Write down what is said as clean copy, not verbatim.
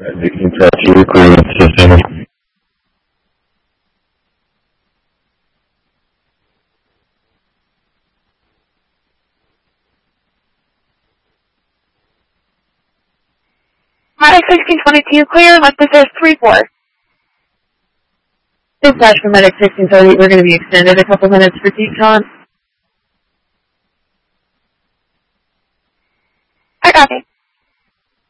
1622, clear with system. Hi, 1622, clear, left this is 3-4. Dispatch for Medic 1630, we're going to be extended a couple minutes for decon. I copy.